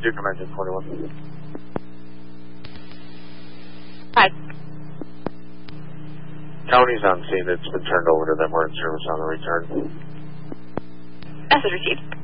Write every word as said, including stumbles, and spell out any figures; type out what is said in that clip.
Duke Engine twenty-one. Hi. County's on scene. It's been turned over to them. We're in service on the return. Message received.